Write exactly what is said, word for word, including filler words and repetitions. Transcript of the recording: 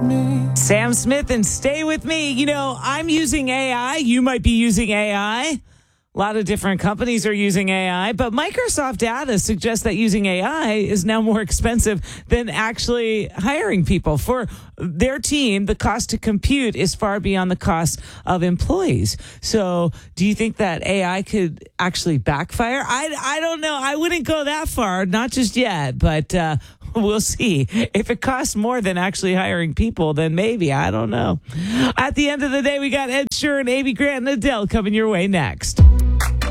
Sam Smith and Stay With Me. You know, I'm using A I. You might be using A I. A lot of different companies are using A I, but Microsoft data suggests that using A I is now more expensive than actually hiring people. For their team, the cost to compute is far beyond the cost of employees. So do you think that A I could actually backfire? I, I don't know. I wouldn't go that far, not just yet, but uh, we'll see. If it costs more than actually hiring people, then maybe. I don't know. At the end of the day, we got Ed Sheeran, Amy Grant, and Adele coming your way next.